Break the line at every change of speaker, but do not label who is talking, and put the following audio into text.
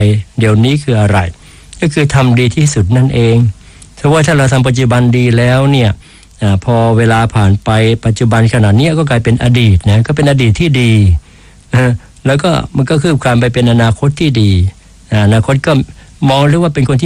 เดี๋ยวนี้คืออะไรก็คือทำดีที่สุดนั่นเองเพราะว่าถ้าเราทำปัจจุบันดีแล้วเนี่ยพอเวลาผ่านไปปัจจุบันขณะนี้ก็กลายเป็นอดีตนะก็เป็นอดีตที่ดีแล้วก็มันก็คืบคลานไปเป็นอนาคตที่ดีอนาคตก็มองเรียกว่าเป็นคนที่